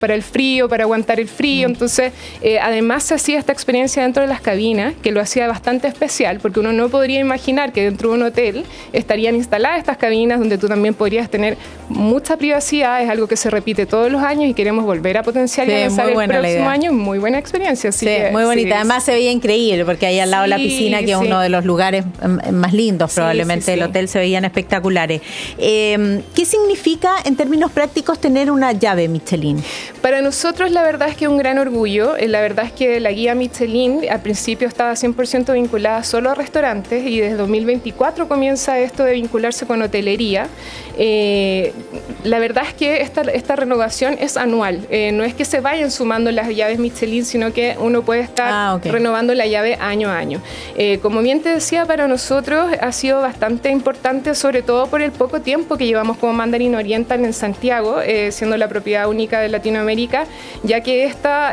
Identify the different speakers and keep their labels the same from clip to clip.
Speaker 1: para el frío, para aguantar el frío. Entonces, además se hacía esta experiencia dentro de las cabinas, que lo hacía bastante especial, porque uno no podría imaginar que dentro de un hotel estarían instaladas estas cabinas donde tú también podrías tener mucha privacidad. Es algo que se repite todos los años y queremos volver a potenciar y lanzar el próximo año. Muy buena experiencia. Así que,
Speaker 2: muy bonita. Además se veía increíble, porque ahí al lado de la piscina, que es uno de los lugares más lindos probablemente del hotel, se veían espectaculares. ¿Qué significa en términos prácticos tener una llave Michelin?
Speaker 1: Para nosotros la verdad es que es un gran orgullo. La verdad es que la guía Michelin al principio estaba 100% vinculada solo a restaurantes y desde 2024 comienza esto de vincularse con hotelería. La verdad es que esta renovación es anual. No es que se vayan sumando las llaves Michelin, sino que uno puede estar renovando la llave año a año. Como bien te decía, para nosotros ha sido bastante importante, sobre todo por el poco tiempo que llevamos como Mandarin Oriental en Santiago, siendo la propiedad única de Latinoamérica, ya que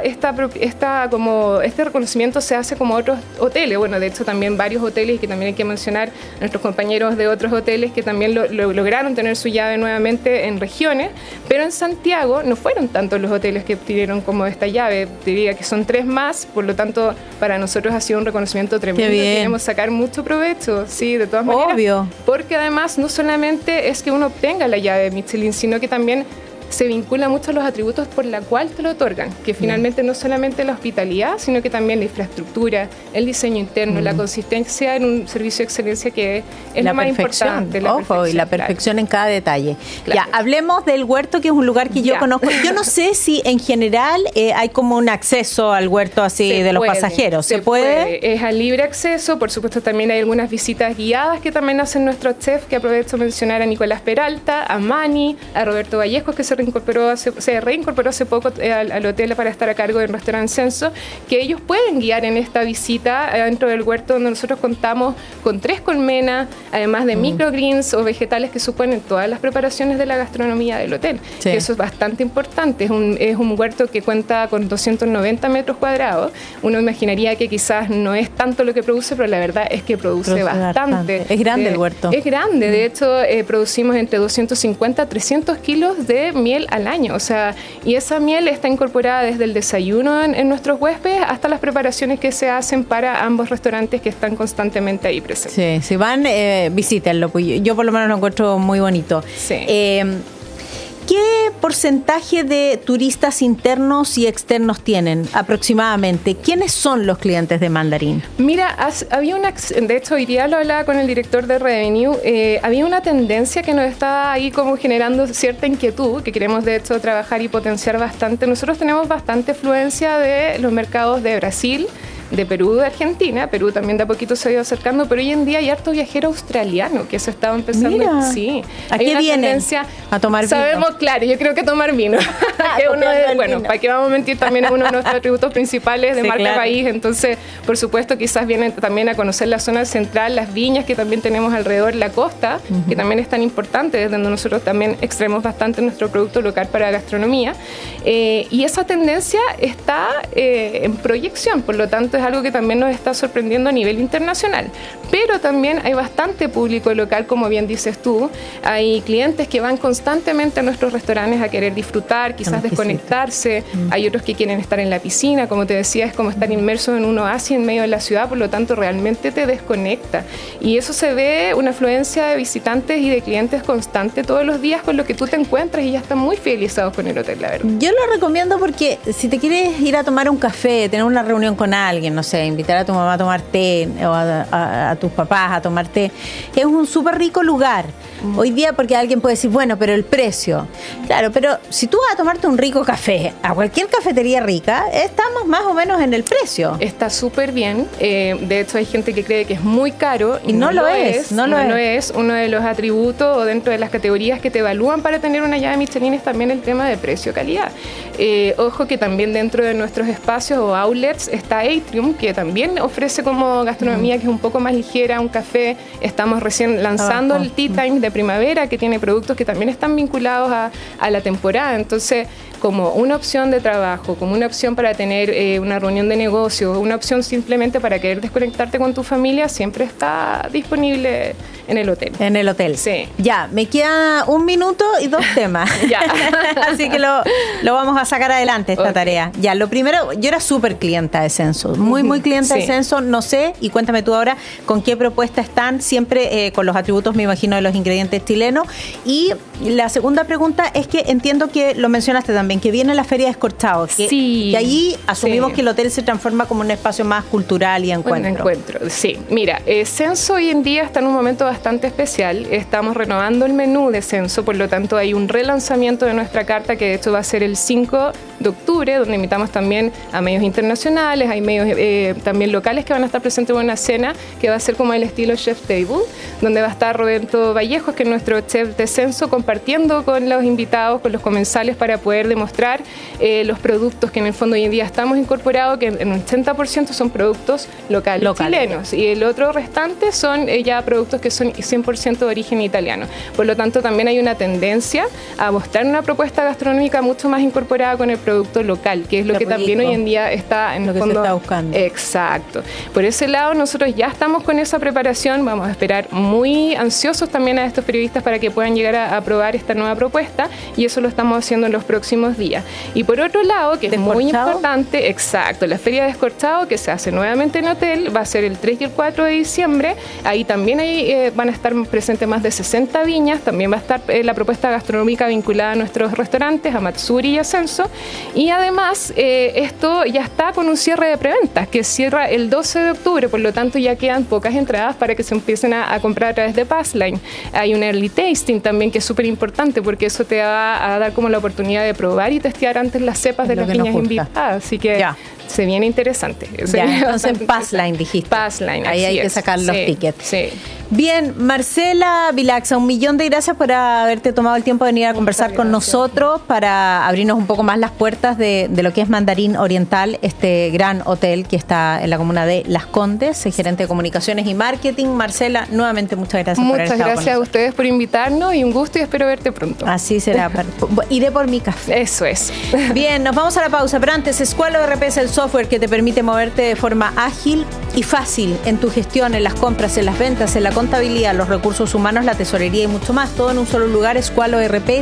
Speaker 1: este reconocimiento se hace como otros hoteles. Bueno, de hecho también varios hoteles, y que también hay que mencionar a nuestros compañeros de otros hoteles que también lograron tener su llave nuevamente en regiones, pero en Santiago no fueron tantos los hoteles que obtuvieron como esta llave. Diría que son 3 más, por lo tanto para nosotros ha sido un reconocimiento tremendo. Queremos sacar mucho provecho, sí, de todas maneras.
Speaker 2: Obvio.
Speaker 1: Porque además no solamente es que uno obtenga la llave Michelin, sino que también se vincula mucho a los atributos por la cual te lo otorgan, que finalmente no solamente la hospitalidad, sino que también la infraestructura, el diseño interno, la consistencia en un servicio de excelencia, que es lo más importante.
Speaker 2: Y la perfección en cada detalle. Ya, hablemos del huerto, que es un lugar que yo conozco. Yo no sé si en general hay como un acceso al huerto así de los pasajeros. ¿Se puede?
Speaker 1: Es a libre acceso. Por supuesto, también hay algunas visitas guiadas que también hacen nuestros chefs, que aprovecho mencionar a Nicolás Peralta, a Mani, a Roberto Vallejos, que se reincorporó hace poco al hotel para estar a cargo del restaurante Censo, que ellos pueden guiar en esta visita dentro del huerto, donde nosotros contamos con 3 colmenas, además de microgreens o vegetales que suponen todas las preparaciones de la gastronomía del hotel. Sí. Eso es bastante importante. Es un huerto que cuenta con 290 metros cuadrados. Uno imaginaría que quizás no es tanto lo que produce, pero la verdad es que produce bastante.
Speaker 2: Es grande el huerto.
Speaker 1: Es grande. De hecho, producimos entre 250 a 300 kilos de miel al año, o sea, y esa miel está incorporada desde el desayuno en nuestros huéspedes hasta las preparaciones que se hacen para ambos restaurantes que están constantemente ahí presentes.
Speaker 2: Sí, si van, visítenlo, pues yo por lo menos lo encuentro muy bonito.
Speaker 1: Sí.
Speaker 2: ¿Qué porcentaje de turistas internos y externos tienen aproximadamente? ¿Quiénes son los clientes de Mandarin?
Speaker 1: Mira, de hecho hoy día lo hablaba con el director de Revenue, había una tendencia que nos está ahí como generando cierta inquietud, que queremos de hecho trabajar y potenciar bastante. Nosotros tenemos bastante afluencia de los mercados de Brasil, de Perú, de Argentina. Perú también de a poquito se ha ido acercando, pero hoy en día hay harto viajero australiano que se estaba empezando.
Speaker 2: Mira,
Speaker 1: sí.
Speaker 2: ¿a qué vienen? A tomar vino.
Speaker 1: Sabemos, claro, yo creo que tomar vino. Bueno, para qué vamos a mentir, también es uno de nuestros atributos principales de marca país. Entonces, por supuesto, quizás vienen también a conocer la zona central, las viñas que también tenemos alrededor, la costa, que también es tan importante, desde donde nosotros también extraemos bastante nuestro producto local para gastronomía. Y esa tendencia está en proyección, por lo tanto es algo que también nos está sorprendiendo a nivel internacional. Pero también hay bastante público local, como bien dices tú. Hay clientes que van constantemente a nuestros restaurantes a querer disfrutar, quizás desconectarse. Hay otros que quieren estar en la piscina, como te decía, es como estar inmerso en un oasis en medio de la ciudad, por lo tanto realmente te desconecta. Y eso se ve una afluencia de visitantes y de clientes constante todos los días, con lo que tú te encuentras, y ya están muy fidelizados con el hotel, la verdad.
Speaker 2: Yo lo recomiendo porque si te quieres ir a tomar un café, tener una reunión con alguien, no sé, invitar a tu mamá a tomar té o a tus papás a tomar té, es un súper rico lugar. Hoy día, porque alguien puede decir, bueno, pero el precio. Claro, pero si tú vas a tomarte un rico café a cualquier cafetería rica, estamos más o menos en el precio.
Speaker 1: Está súper bien. De hecho, hay gente que cree que es muy caro
Speaker 2: y no lo es.
Speaker 1: No lo es. Uno de los atributos o dentro de las categorías que te evalúan para tener una llave Michelin es también el tema de precio-calidad. Ojo que también dentro de nuestros espacios o outlets está Atrium, que también ofrece como gastronomía que es un poco más ligera, un café. Estamos recién lanzando el Tea Time de primavera, que tiene productos que también están vinculados a la temporada. Entonces, como una opción de trabajo, como una opción para tener una reunión de negocios, una opción simplemente para querer desconectarte con tu familia, siempre está disponible en el hotel.
Speaker 2: En el hotel.
Speaker 1: Sí.
Speaker 2: Ya, me queda 1 minuto y 2 temas.
Speaker 1: Ya.
Speaker 2: Así que lo vamos a sacar adelante esta tarea. Ya, lo primero, yo era súper clienta de Censo, muy clienta de Censo, no sé, y cuéntame tú ahora con qué propuesta están, siempre con los atributos, me imagino, de los ingredientes chilenos. Y la segunda pregunta es que entiendo que lo mencionaste también, que viene la Feria de Escorchados, que allí asumimos que el hotel se transforma como un espacio más cultural y encuentro.
Speaker 1: Sí, mira, Censo hoy en día está en un momento bastante especial, estamos renovando el menú de Censo, por lo tanto hay un relanzamiento de nuestra carta que de hecho va a ser el 5 de octubre, donde invitamos también a medios internacionales, hay medios también locales que van a estar presentes en una cena que va a ser como el estilo Chef Table, donde va a estar Roberto Vallejos, que es nuestro chef de Censo, compartiendo con los invitados, con los comensales, para poder demostrar los productos que en el fondo hoy en día estamos incorporados, que en un 80% son productos locales chilenos, y el otro restante son ya productos que son 100% de origen italiano. Por lo tanto, también hay una tendencia a mostrar una propuesta gastronómica mucho más incorporada con el producto local, que es lo que también hoy en día está en el fondo.
Speaker 2: Se está buscando.
Speaker 1: Exacto. Por ese lado, nosotros ya estamos con esa preparación, vamos a esperar muy ansiosos también a estos periodistas para que puedan llegar a probar esta nueva propuesta, y eso lo estamos haciendo en los próximos días. Y por otro lado, que es muy importante, exacto, la Feria de Escorchado, que se hace nuevamente en hotel, va a ser el 3 y el 4 de diciembre, ahí también van a estar presentes más de 60 viñas, también va a estar la propuesta gastronómica vinculada a nuestros restaurantes, a Matsuri y a Censo, y además esto ya está con un cierre de preventas, que cierra el 12 de octubre, por lo tanto ya quedan pocas entradas para que se empiecen a comprar a través de Passline. Hay un early tasting también que es súper importante, porque eso te va a dar como la oportunidad de probar y testear antes las cepas de las viñas invitadas, así que se viene interesante.
Speaker 2: Entonces Passline dijiste.
Speaker 1: Passline,
Speaker 2: ahí hay que sacar los tickets.
Speaker 1: Sí.
Speaker 2: Bien, Marcela Vilaxa, 1.000.000 de gracias por haberte tomado el tiempo de venir a conversar con nosotros para abrirnos un poco más las puertas de lo que es Mandarín Oriental, este gran hotel que está en la comuna de Las Condes, gerente de comunicaciones y marketing. Marcela, nuevamente muchas gracias por haber estado con nosotros.
Speaker 1: Muchas gracias a ustedes por invitarnos y un gusto, y espero verte pronto.
Speaker 2: Así será. Iré por mi café.
Speaker 1: Eso es.
Speaker 2: Bien, nos vamos a la pausa, pero antes, Squalo ERP es el software que te permite moverte de forma ágil y fácil en tu gestión, en las compras, en las ventas, en la contabilidad, los recursos humanos, la tesorería y mucho más. Todo en un solo lugar. Squalo ERP,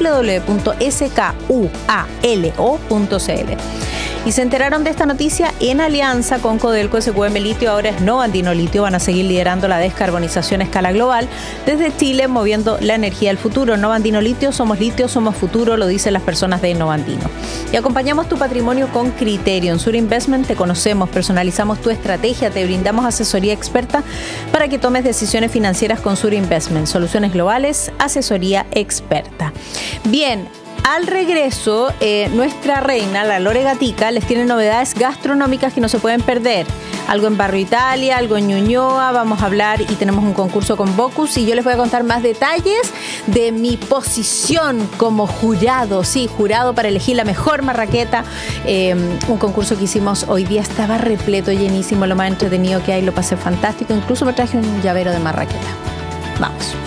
Speaker 2: www.skualo.cl. Y se enteraron de esta noticia en alianza con Codelco. SQM Litio ahora es Novandino Litio. Van a seguir liderando la descarbonización a escala global desde Chile, moviendo la energía al futuro. Novandino Litio, somos futuro, lo dicen las personas de Novandino. Y acompañamos tu patrimonio con criterio. En Sur Investment te conocemos, personalizamos tu estrategia, te brindamos asesoría experta para que tomes decisiones financieras con Sur Investment. Soluciones globales, asesoría experta. Bien. Al regreso, nuestra reina, la Lore Gatica, les tiene novedades gastronómicas que no se pueden perder. Algo en Barrio Italia, algo en Ñuñoa, vamos a hablar y tenemos un concurso con Bocus, y yo les voy a contar más detalles de mi posición como jurado, jurado para elegir la mejor marraqueta. Un concurso que hicimos hoy día, estaba repleto, llenísimo, lo más entretenido que hay, lo pasé fantástico, incluso me traje un llavero de marraqueta. Vamos.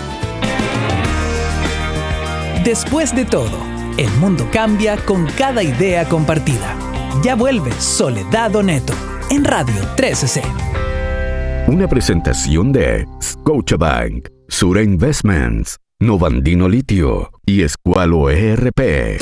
Speaker 3: Después de todo, el mundo cambia con cada idea compartida. Ya vuelve Soledad Oneto en Radio 13C.
Speaker 4: Una presentación de Scotiabank, Sura Investments, Novandino Litio y Squalo ERP.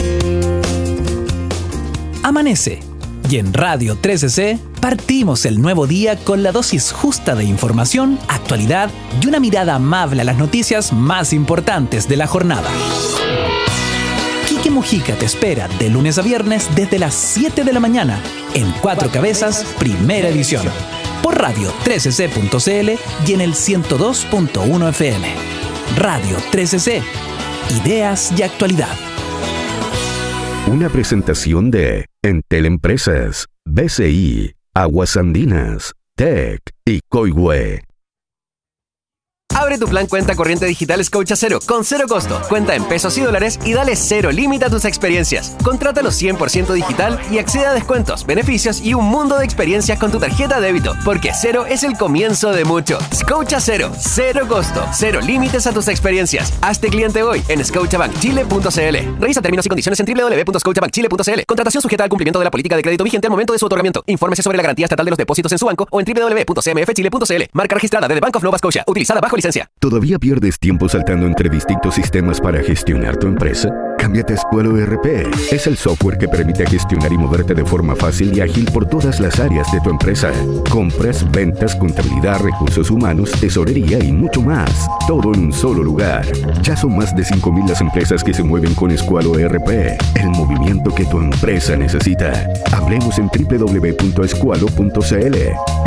Speaker 3: Amanece y en Radio 13C partimos el nuevo día con la dosis justa de información, actualidad y una mirada amable a las noticias más importantes de la jornada. Quique Mujica te espera de lunes a viernes desde las 7 de la mañana en Cuatro Cabezas, primera edición, por radio 13c.cl y en el 102.1 FM. Radio 13C, ideas y actualidad.
Speaker 4: Una presentación de Entel Empresas, BCI, Aguas Andinas, TEC y Coihue.
Speaker 5: Abre tu plan cuenta corriente digital Scotiabank con cero costo, cuenta en pesos y dólares y dale cero límite a tus experiencias. Contrátalo 100% digital y accede a descuentos, beneficios y un mundo de experiencias con tu tarjeta de débito, porque cero es el comienzo de mucho. Scotiabank, cero costo, cero límites a tus experiencias. Hazte cliente hoy en scotiabankchile.cl. Revisa términos y condiciones en www.scotiabankchile.cl. Contratación sujeta al cumplimiento de la política de crédito vigente al momento de su otorgamiento. Infórmese sobre la garantía estatal de los depósitos en su banco o en www.cmfchile.cl. Marca registrada de The Bank of Nova Scotia, utilizada bajo licencia.
Speaker 4: ¿Todavía pierdes tiempo saltando entre distintos sistemas para gestionar tu empresa? Cámbiate a Squalo ERP. Es el software que permite gestionar y moverte de forma fácil y ágil por todas las áreas de tu empresa. Compras, ventas, contabilidad, recursos humanos, tesorería y mucho más. Todo en un solo lugar. Ya son más de 5,000 las empresas que se mueven con Squalo ERP. El movimiento que tu empresa necesita. Hablemos en www.squalo.cl.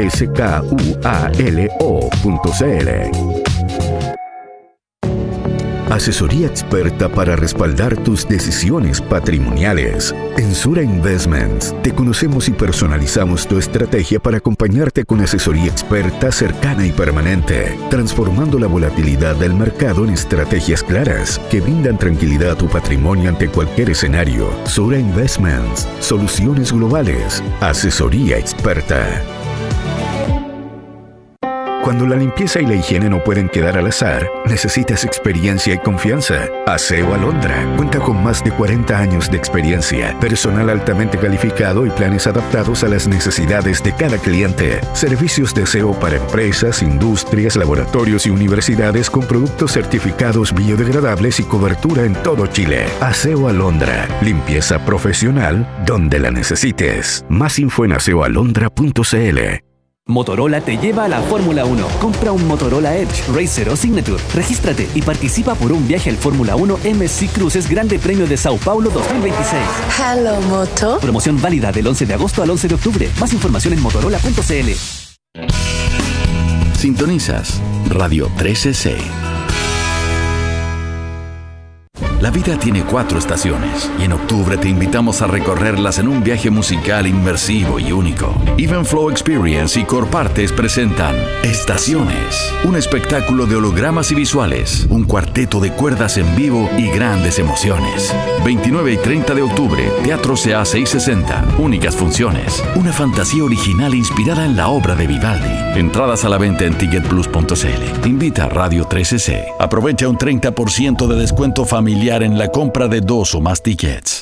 Speaker 4: SKUALO.cl. Asesoría experta para respaldar tus decisiones patrimoniales. En Sura Investments te conocemos y personalizamos tu estrategia para acompañarte con asesoría experta, cercana y permanente, transformando la volatilidad del mercado en estrategias claras que brindan tranquilidad a tu patrimonio ante cualquier escenario. Sura Investments, soluciones globales, asesoría experta. Cuando la limpieza y la higiene no pueden quedar al azar, necesitas experiencia y confianza. Aseo Alondra cuenta con más de 40 años de experiencia, personal altamente calificado y planes adaptados a las necesidades de cada cliente. Servicios de aseo para empresas, industrias, laboratorios y universidades con productos certificados biodegradables y cobertura en todo Chile. Aseo Alondra, limpieza profesional donde la necesites. Más info en aseoalondra.cl.
Speaker 3: Motorola te lleva a la Fórmula 1. Compra un Motorola Edge, Racer o Signature. Regístrate y participa por un viaje al Fórmula 1 MSC Cruises Grande Premio de Sao Paulo 2026.
Speaker 6: Hello, Moto.
Speaker 3: Promoción válida del 11 de agosto al 11 de octubre. Más información en motorola.cl.
Speaker 7: Sintonizas Radio 13C. La vida tiene 4 estaciones y en octubre te invitamos a recorrerlas en un viaje musical inmersivo y único. Evenflow Experience y Corpartes presentan Estaciones, un espectáculo de hologramas y visuales, un cuarteto de cuerdas en vivo y grandes emociones. 29 y 30 de octubre, Teatro CA 660, únicas funciones, una fantasía original inspirada en la obra de Vivaldi. Entradas a la venta en ticketplus.cl. Invita a Radio 13C. Aprovecha un 30% de descuento familiar en la compra de 2 o más tickets.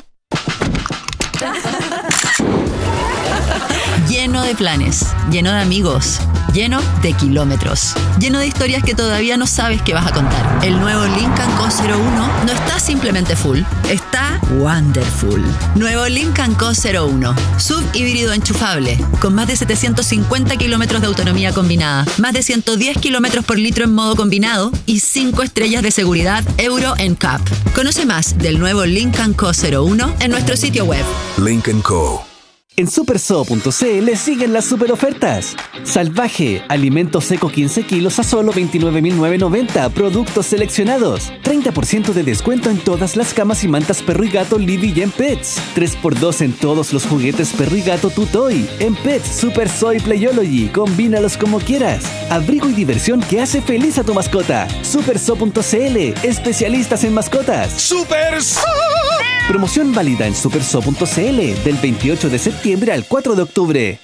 Speaker 8: Lleno de planes, lleno de amigos, lleno de kilómetros, lleno de historias que todavía no sabes que vas a contar. El nuevo Lincoln Co. 01 no está simplemente full, está wonderful. Nuevo Lincoln Co. 01, sub híbrido enchufable, con más de 750 kilómetros de autonomía combinada, más de 110 kilómetros por litro en modo combinado y 5 estrellas de seguridad Euro NCAP. Conoce más del nuevo Lincoln Co. 01 en nuestro sitio web.
Speaker 4: Lincoln Co.
Speaker 3: En superso.cl siguen las super ofertas. Salvaje, alimento seco 15 kilos a solo 29.990, productos seleccionados. 30% de descuento en todas las camas y mantas perro y gato Libby y en Pets. 3x2 en todos los juguetes perro y gato Tutoy. En Pets, Super Soy Playology, combínalos como quieras. Abrigo y diversión que hace feliz a tu mascota. Superso.cl, especialistas en mascotas. ¡Superso! Promoción válida en superso.cl del 28 de septiembre al 4 de octubre.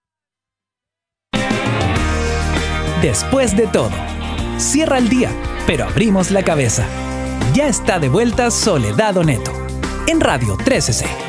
Speaker 3: Después de todo, cierra el día, pero abrimos la cabeza. Ya está de vuelta Soledad Oneto en Radio 13C.